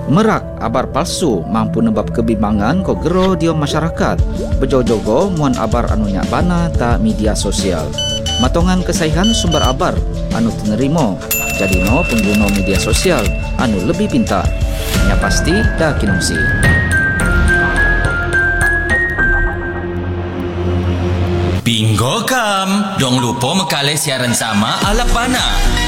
Merak abar palsu mampu nebab kebimbangan ko gero dio masyarakat. Bejo-jogo muan abar anu nyak bana ta media sosial. Matongan kesaihan sumber abar anu tenerimo. Jadi no pengguna media sosial anu lebih pintar. Nya pasti dah kinongsi. Bingo kam, dong lupa mekale siaran sama ala pana.